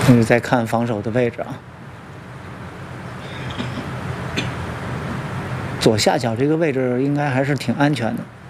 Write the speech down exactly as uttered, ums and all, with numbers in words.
嗯，再看防守的位置啊，左下角这个位置应该还是挺安全的。